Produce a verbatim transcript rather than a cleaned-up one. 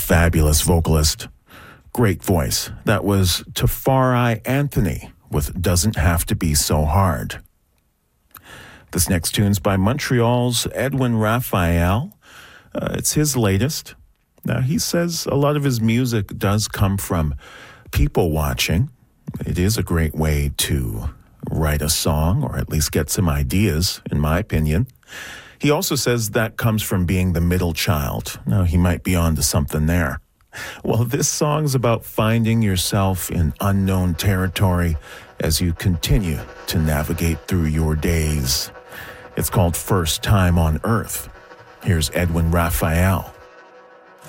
fabulous vocalist. Great voice. That was Tafari Anthony with Doesn't Have to Be So Hard. This next tune's by Montreal's Edwin Raphael. Uh, it's his latest. Now, he says a lot of his music does come from people watching. It is a great way to write a song, or at least get some ideas, in my opinion. He also says that comes from being the middle child. Now, he might be on to something there. Well, this song's about finding yourself in unknown territory as you continue to navigate through your days. It's called First Time on Earth. Here's Edwin Raphael.